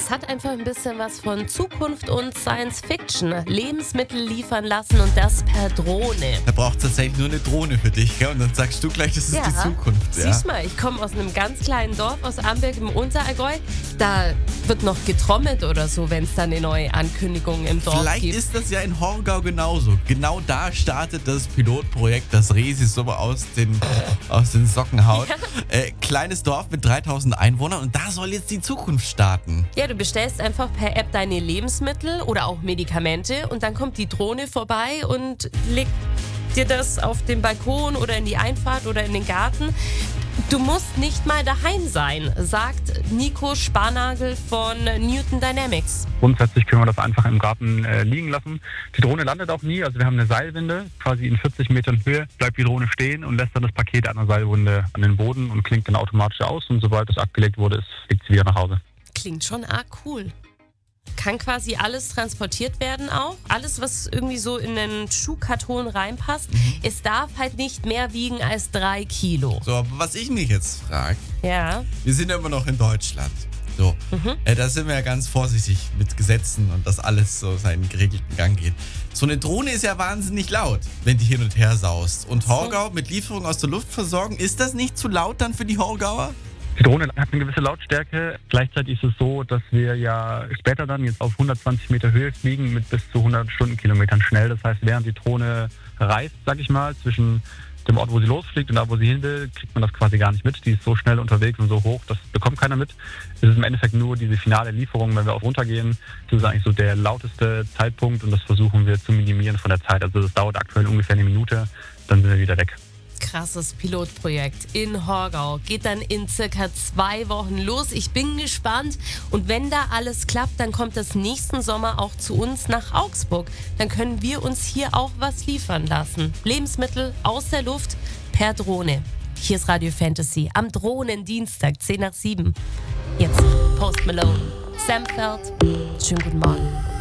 Es hat einfach ein bisschen was von Zukunft und Science Fiction. Lebensmittel liefern lassen und das per Drohne. Da braucht es tatsächlich nur eine Drohne für dich, gell? Und dann sagst du gleich, das ist die Zukunft. Ja? Siehst mal, ich komme aus einem ganz kleinen Dorf aus Amberg im Unterallgäu. Da wird noch getrommelt oder so, wenn es da eine neue Ankündigung im Dorf Vielleicht gibt. ist das ja in Horgau genauso. Genau da startet das Pilotprojekt, das Resi so aus den Socken haut. Kleines Dorf mit 3000 Einwohnern und da soll jetzt die Zukunft starten. Ja, du bestellst einfach per App deine Lebensmittel oder auch Medikamente und dann kommt die Drohne vorbei und legt dir das auf den Balkon oder in die Einfahrt oder in den Garten. Du musst nicht mal daheim sein, sagt Nico Sparnagel von Newton Dynamics. Grundsätzlich können wir das einfach im Garten liegen lassen. Die Drohne landet auch nie, also wir haben eine Seilwinde, quasi in 40 Metern Höhe bleibt die Drohne stehen und lässt dann das Paket an der Seilwinde an den Boden und klingt dann automatisch aus und sobald das abgelegt wurde, fliegt sie wieder nach Hause. Klingt schon arg cool. Kann quasi alles transportiert werden auch. Alles, was irgendwie so in den Schuhkarton reinpasst. Es darf halt nicht mehr wiegen als 3 Kilo. So, aber was ich mich jetzt frage, Ja. wir sind ja immer noch in Deutschland. So, da sind wir ja ganz vorsichtig mit Gesetzen und dass alles so seinen geregelten Gang geht. So eine Drohne ist ja wahnsinnig laut, wenn die hin und her saust. Und Horgau mit Lieferung aus der Luft versorgen, ist das nicht zu laut dann für die Horgauer? Die Drohne hat eine gewisse Lautstärke. Gleichzeitig ist es so, dass wir ja später dann jetzt auf 120 Meter Höhe fliegen mit bis zu 100 Stundenkilometern schnell. Das heißt, während die Drohne reist, sag ich mal, zwischen dem Ort, wo sie losfliegt und da, wo sie hin will, kriegt man das quasi gar nicht mit. Die ist so schnell unterwegs und so hoch, das bekommt keiner mit. Es ist im Endeffekt nur diese finale Lieferung, wenn wir auch runtergehen. Das ist eigentlich so der lauteste Zeitpunkt und das versuchen wir zu minimieren von der Zeit. Also das dauert aktuell ungefähr eine Minute, dann sind wir wieder weg. Krasses Pilotprojekt in Horgau. Geht dann in circa 2 Wochen los. Ich bin gespannt. Und wenn da alles klappt, dann kommt das nächsten Sommer auch zu uns nach Augsburg. Dann können wir uns hier auch was liefern lassen. Lebensmittel aus der Luft per Drohne. Hier ist Radio Fantasy am Drohnendienstag, 10 nach 7. Jetzt Post Malone, Sam Feld. Schönen guten Morgen.